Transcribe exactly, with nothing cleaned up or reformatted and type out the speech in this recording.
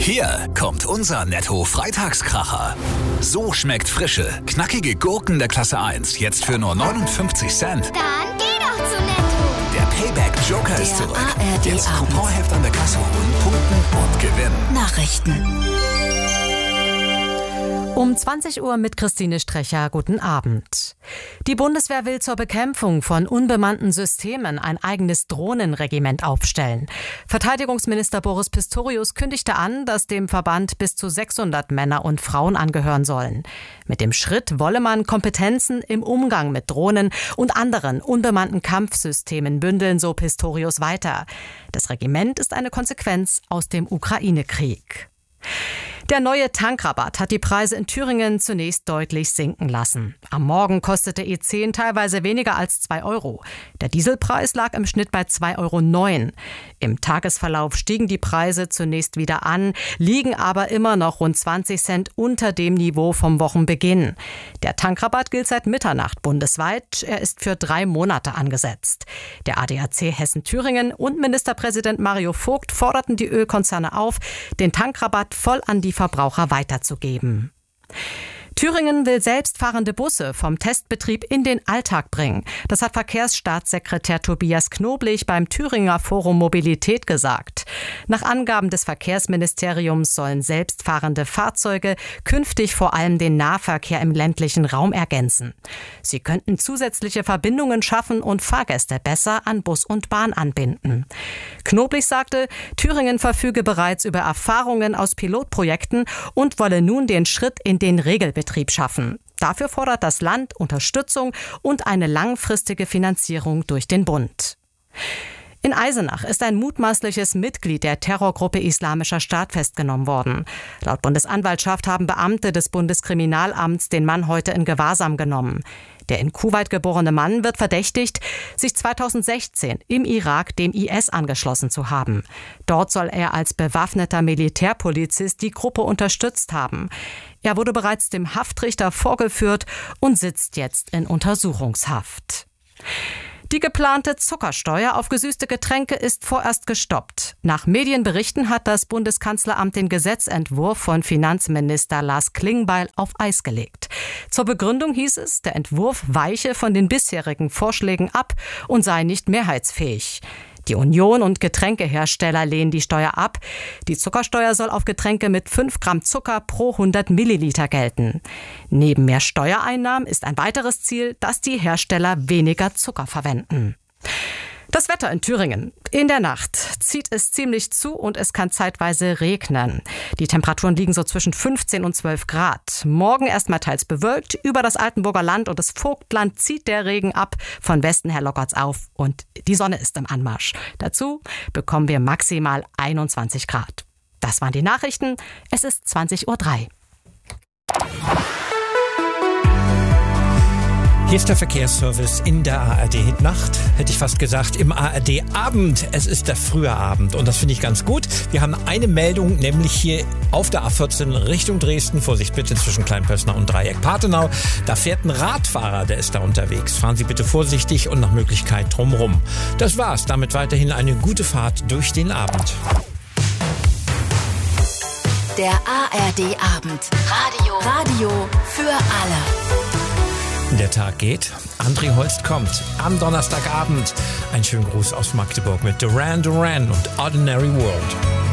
Hier kommt unser Netto-Freitagskracher. So schmeckt frische, knackige Gurken der Klasse eins jetzt für nur neunundfünfzig Cent. Dann geh doch zu Netto. Der Payback-Joker ist Der zurück. A R D Jetzt Abend. Couponheft an der Kasse holen, punkten und gewinnen. Nachrichten. Um zwanzig Uhr mit Christine Strecher. Guten Abend. Die Bundeswehr will zur Bekämpfung von unbemannten Systemen ein eigenes Drohnenregiment aufstellen. Verteidigungsminister Boris Pistorius kündigte an, dass dem Verband bis zu sechshundert Männer und Frauen angehören sollen. Mit dem Schritt wolle man Kompetenzen im Umgang mit Drohnen und anderen unbemannten Kampfsystemen bündeln, so Pistorius weiter. Das Regiment ist eine Konsequenz aus dem Ukraine-Krieg. Der neue Tankrabatt hat die Preise in Thüringen zunächst deutlich sinken lassen. Am Morgen kostete E zehn teilweise weniger als zwei Euro. Der Dieselpreis lag im Schnitt bei zwei Euro neun. Im Tagesverlauf stiegen die Preise zunächst wieder an, liegen aber immer noch rund zwanzig Cent unter dem Niveau vom Wochenbeginn. Der Tankrabatt gilt seit Mitternacht bundesweit. Er ist für drei Monate angesetzt. Der A D A C Hessen-Thüringen und Ministerpräsident Mario Vogt forderten die Ölkonzerne auf, den Tankrabatt voll an die Verbraucher weiterzugeben. Thüringen will selbstfahrende Busse vom Testbetrieb in den Alltag bringen. Das hat Verkehrsstaatssekretär Tobias Knoblich beim Thüringer Forum Mobilität gesagt. Nach Angaben des Verkehrsministeriums sollen selbstfahrende Fahrzeuge künftig vor allem den Nahverkehr im ländlichen Raum ergänzen. Sie könnten zusätzliche Verbindungen schaffen und Fahrgäste besser an Bus und Bahn anbinden. Knoblich sagte, Thüringen verfüge bereits über Erfahrungen aus Pilotprojekten und wolle nun den Schritt in den Regelbetrieb schaffen. Dafür fordert das Land Unterstützung und eine langfristige Finanzierung durch den Bund. In Eisenach ist ein mutmaßliches Mitglied der Terrorgruppe Islamischer Staat festgenommen worden. Laut Bundesanwaltschaft haben Beamte des Bundeskriminalamts den Mann heute in Gewahrsam genommen. Der in Kuwait geborene Mann wird verdächtigt, sich zweitausendsechzehn im Irak dem I S angeschlossen zu haben. Dort soll er als bewaffneter Militärpolizist die Gruppe unterstützt haben. Er wurde bereits dem Haftrichter vorgeführt und sitzt jetzt in Untersuchungshaft. Die geplante Zuckersteuer auf gesüßte Getränke ist vorerst gestoppt. Nach Medienberichten hat das Bundeskanzleramt den Gesetzentwurf von Finanzminister Lars Klingbeil auf Eis gelegt. Zur Begründung hieß es, der Entwurf weiche von den bisherigen Vorschlägen ab und sei nicht mehrheitsfähig. Die Union und Getränkehersteller lehnen die Steuer ab. Die Zuckersteuer soll auf Getränke mit fünf Gramm Zucker pro hundert Milliliter gelten. Neben mehr Steuereinnahmen ist ein weiteres Ziel, dass die Hersteller weniger Zucker verwenden. Das Wetter in Thüringen. In der Nacht zieht es ziemlich zu und es kann zeitweise regnen. Die Temperaturen liegen so zwischen fünfzehn und zwölf Grad. Morgen erstmal teils bewölkt. Über das Altenburger Land und das Vogtland zieht der Regen ab. Von Westen her lockert's auf und die Sonne ist im Anmarsch. Dazu bekommen wir maximal einundzwanzig Grad. Das waren die Nachrichten. Es ist zwanzig Uhr drei. Hier ist der Verkehrsservice in der A R D-Nacht, hätte ich fast gesagt, im A R D-Abend. Es ist der frühe Abend und das finde ich ganz gut. Wir haben eine Meldung, nämlich hier auf der A vierzehn Richtung Dresden. Vorsicht bitte zwischen Kleinpössner und Dreieck-Partenau. Da fährt ein Radfahrer, der ist da unterwegs. Fahren Sie bitte vorsichtig und nach Möglichkeit drumrum. Das war's. Damit weiterhin eine gute Fahrt durch den Abend. Der A R D-Abend. Radio. Radio für alle. Der Tag geht. André Holst kommt am Donnerstagabend. Ein schönen Gruß aus Magdeburg mit Duran Duran und Ordinary World.